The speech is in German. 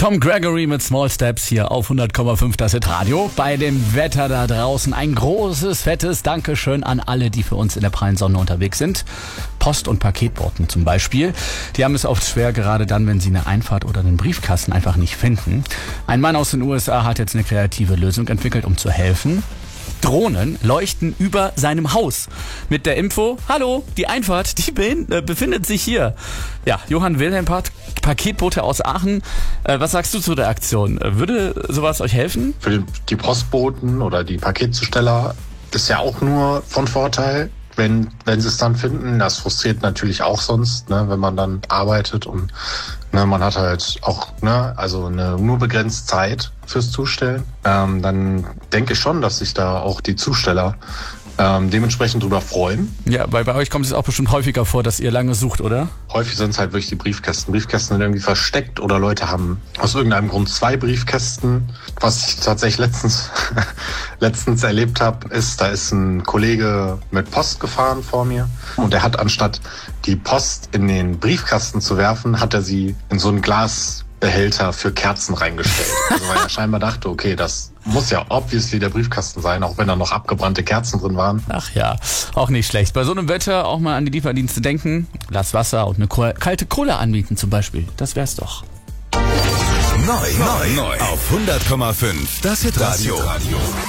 Tom Gregory mit Small Steps hier auf 100,5 das Hitradio. Bei dem Wetter da draußen ein großes, fettes Dankeschön an alle, die für uns in der prallen Sonne unterwegs sind. Post- und Paketboten zum Beispiel. Die haben es oft schwer, gerade dann, wenn sie eine Einfahrt oder einen Briefkasten einfach nicht finden. Ein Mann aus den USA hat jetzt eine kreative Lösung entwickelt, um zu helfen. Drohnen leuchten über seinem Haus. Mit der Info, hallo, die Einfahrt, die befindet sich hier. Ja, Johann Wilhelmpart, Paketbote aus Aachen. Was sagst du zu der Aktion? Würde sowas euch helfen? Für die Postboten oder die Paketzusteller ist ja auch nur von Vorteil, wenn sie es dann finden. Das frustriert natürlich auch sonst, ne, wenn man dann arbeitet und man hat halt auch also eine nur begrenzt Zeit fürs Zustellen. Dann denke ich schon, dass sich da auch die Zusteller dementsprechend drüber freuen. Ja, bei euch kommt es auch bestimmt häufiger vor, dass ihr lange sucht, oder? Häufig sind es halt wirklich die Briefkästen. Briefkästen sind irgendwie versteckt oder Leute haben aus irgendeinem Grund 2 Briefkästen. Was ich tatsächlich letztens erlebt habe, da ist ein Kollege mit Post gefahren vor mir und der hat, anstatt die Post in den Briefkasten zu werfen, hat er sie in so einen Glasbehälter für Kerzen reingestellt. Also weil er scheinbar dachte, okay, das muss ja obviously der Briefkasten sein, auch wenn da noch abgebrannte Kerzen drin waren. Ach ja, auch nicht schlecht. Bei so einem Wetter auch mal an die Lieferdienste denken. Glas Wasser und eine kalte Cola anbieten zum Beispiel. Das wär's doch. Neu auf 100,5 das Hitradio.